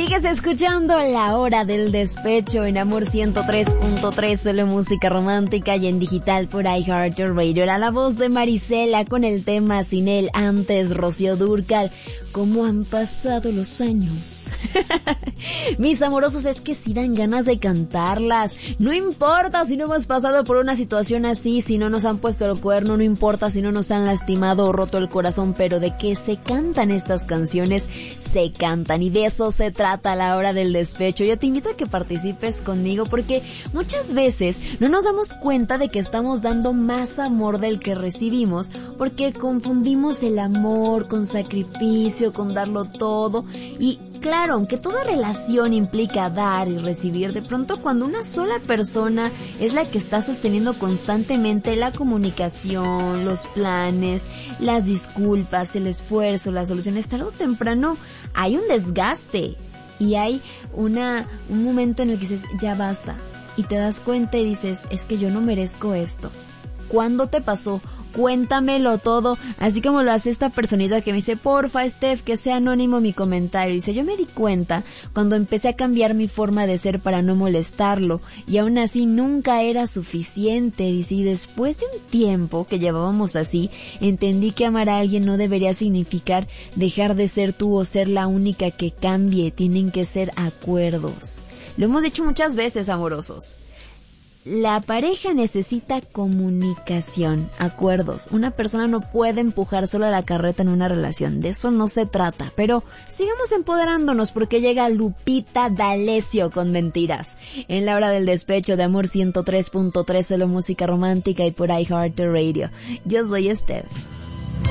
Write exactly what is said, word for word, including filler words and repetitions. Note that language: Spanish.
Sigues escuchando La Hora del Despecho en Amor ciento tres punto tres, solo música romántica y en digital por iHeartRadio. Era la voz de Marisela con el tema Sin Él. Antes, Rocío Dúrcal. ¿Cómo han pasado los años? Mis amorosos, es que sí dan ganas de cantarlas. No importa si no hemos pasado por una situación así, si no nos han puesto el cuerno, no importa si no nos han lastimado o roto el corazón, pero de que se cantan estas canciones, se cantan, y de eso se trata La Hora del Despecho. Yo te invito a que participes conmigo porque muchas veces no nos damos cuenta de que estamos dando más amor del que recibimos, porque confundimos el amor con sacrificio, con darlo todo. Y claro, aunque toda relación implica dar y recibir, de pronto cuando una sola persona es la que está sosteniendo constantemente la comunicación, los planes, las disculpas, el esfuerzo, las soluciones, tarde o temprano hay un desgaste y hay una un momento en el que dices, ya basta, y te das cuenta y dices, es que yo no merezco esto. ¿Cuándo te pasó? Cuéntamelo todo, así como lo hace esta personita que me dice, porfa, Steph, que sea anónimo mi comentario. Dice, yo me di cuenta cuando empecé a cambiar mi forma de ser para no molestarlo, y aún así nunca era suficiente. Dice, y después de un tiempo que llevábamos así, entendí que amar a alguien no debería significar dejar de ser tú o ser la única que cambie, tienen que ser acuerdos. Lo hemos dicho muchas veces, amorosos. La pareja necesita comunicación, acuerdos. Una persona no puede empujar sola la carreta en una relación, de eso no se trata. Pero sigamos empoderándonos porque llega Lupita D'Alessio con Mentiras. En La Hora del Despecho de Amor ciento tres punto tres, solo música romántica y por iHeartRadio. Yo soy Steph.